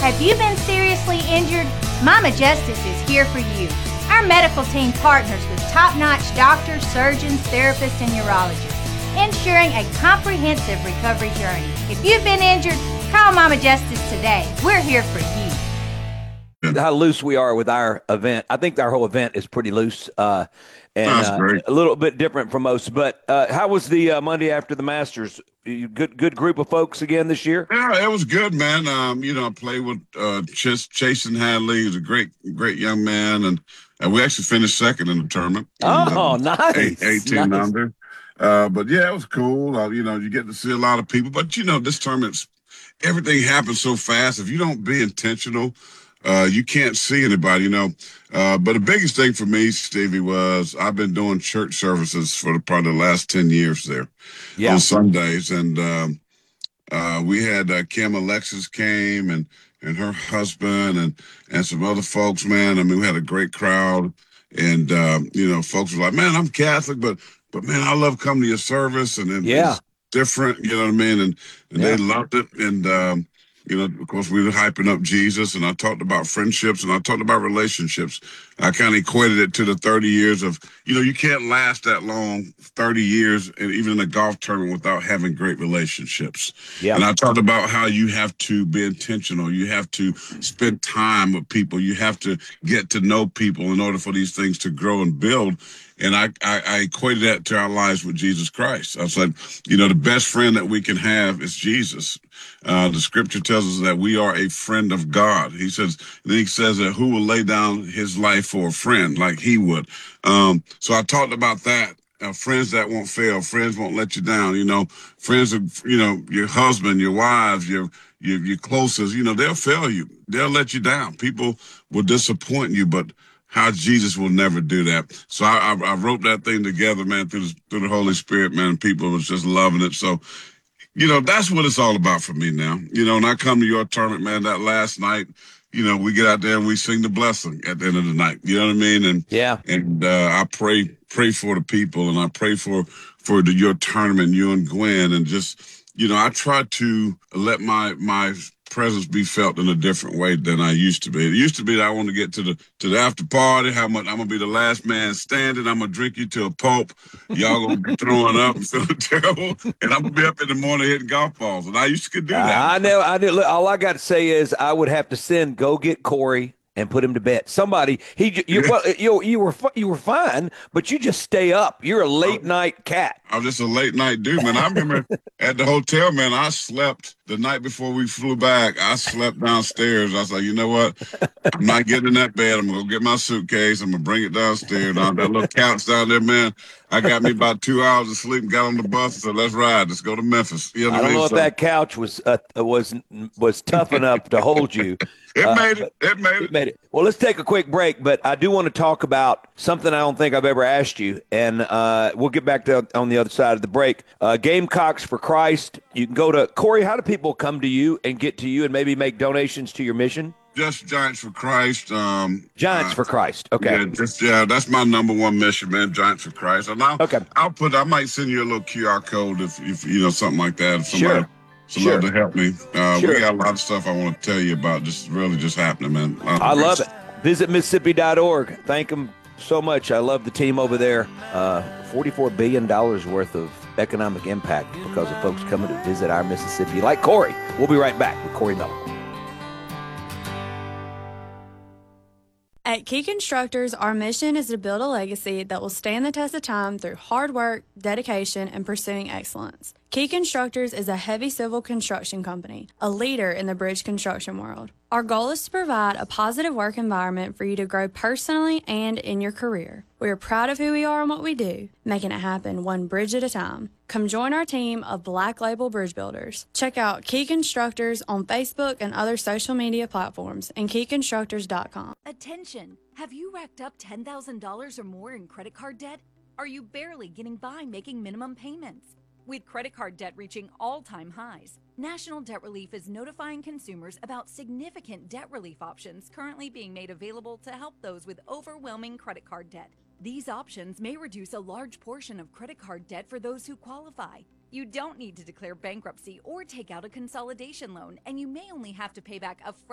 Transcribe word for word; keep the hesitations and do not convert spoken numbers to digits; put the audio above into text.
Have you been seriously injured? Mama Justice is here for you. Our medical team partners with top-notch doctors, surgeons, therapists, and urologists, ensuring a comprehensive recovery journey. If you've been injured, call Mama Justice today. We're here for you. How loose we are with our event. I think our whole event is pretty loose uh, and uh, a little bit different from most. But uh, how was the uh, Monday after the Masters? You good good group of folks again this year? Yeah, it was good, man. Um, you know, I played with uh, Ch- Chasen Hadley. He's a great, great young man, and, and we actually finished second in the tournament. Oh, and, uh, nice. Eight, eighteen nice. under. Uh, but yeah, it was cool. Uh, you know, you get to see a lot of people. But you know, this tournament's everything happens so fast. If you don't be intentional, uh, you can't see anybody. You know. Uh, but the biggest thing for me, Stevie, was I've been doing church services for the, probably the last ten years there yeah. on Sundays, and um, uh, we had uh, Kim Alexis came and and her husband and and some other folks. Man, I mean, we had a great crowd, and um, you know, folks were like, "Man, I'm Catholic, but but man, I love coming to your service," and, and yeah. it's different. You know what I mean? And and yeah. they loved it, and. Um, You know, of course, we were hyping up Jesus, and I talked about friendships, and I talked about relationships. I kind of equated it to the thirty years of, you know, you can't last that long, thirty years, and even in a golf tournament without having great relationships. Yeah. And I talked about how you have to be intentional. You have to spend time with people. You have to get to know people in order for these things to grow and build. And I, I, I equated that to our lives with Jesus Christ. I said, you know, the best friend that we can have is Jesus. Uh, the scripture tells us that we are a friend of God. He says, then he says that who will lay down his life for a friend like he would. Um, so I talked about that. Uh, friends that won't fail, friends won't let you down. You know, friends of, you know, your husband, your wives, your, your, your closest, you know, they'll fail you. They'll let you down. People will disappoint you, but how Jesus will never do that. So I, I, I wrote that thing together, man, through the, through the Holy Spirit, man. People was just loving it. So, you know, that's what it's all about for me now. You know, when I come to your tournament, man, that last night, you know, we get out there and we sing the blessing at the end of the night. You know what I mean? And yeah, and uh, I pray pray for the people, and I pray for for the, your tournament, you and Gwen, and just, you know, I try to let my my presence be felt in a different way than I used to be. It used to be that I want to get to the to the after party. How much I'm gonna be the last man standing. I'm gonna drink you to a pulp. Y'all gonna be throwing up and feeling terrible, and I'm gonna be up in the morning hitting golf balls. And I used to do that. Uh, I know. I know. Look, all I got to say is I would have to send go get Corey and put him to bed. Somebody, he, you, well, you, you were, you were fine, but you just stay up. You're a late night cat. I'm just a late night dude, man. I remember at the hotel, man, I slept the night before we flew back. I slept downstairs. I was like, you know what? I'm not getting in that bed. I'm going to go get my suitcase. I'm going to bring it downstairs. Now, that little couch down there, man, I got me about two hours of sleep and got on the bus and said, let's ride. Let's go to Memphis. You know I don't mean? know if so, that couch was uh, was was tough enough to hold you. It uh, made it. It made it. It made it. Well, let's take a quick break, but I do want to talk about something I don't think I've ever asked you, and uh, we'll get back to on the other side of the break. Uh, Gamecocks for Christ. You can go to, Corey, how do people come to you and get to you and maybe make donations to your mission? Just Giants for Christ. Um, Giants uh, for Christ. Okay. Yeah, just, yeah, that's my number one mission, man. Giants for Christ. And I'll, okay. I'll put. I might send you a little Q R code if, if you know, something like that. If somebody, sure. somebody sure. to help me. Uh, sure. We got a lot of stuff I want to tell you about. Just really just happening, man. I, I love it. Visit Mississippi dot org. Thank them so much. I love the team over there. Uh, forty-four billion dollars worth of economic impact because of folks coming to visit our Mississippi, like Corey. We'll be right back with Corey Miller. At Key Constructors, our mission is to build a legacy that will stand the test of time through hard work, dedication, and pursuing excellence. Key Constructors is a heavy civil construction company, a leader in the bridge construction world. Our goal is to provide a positive work environment for you to grow personally and in your career. We are proud of who we are and what we do, making it happen one bridge at a time. Come join our team of Black Label Bridge Builders. Check out Key Constructors on Facebook and other social media platforms and key constructors dot com. Attention! Have you racked up ten thousand dollars or more in credit card debt? Are you barely getting by making minimum payments? With credit card debt reaching all-time highs, National Debt Relief is notifying consumers about significant debt relief options currently being made available to help those with overwhelming credit card debt. These options may reduce a large portion of credit card debt for those who qualify. You don't need to declare bankruptcy or take out a consolidation loan, and you may only have to pay back a fraction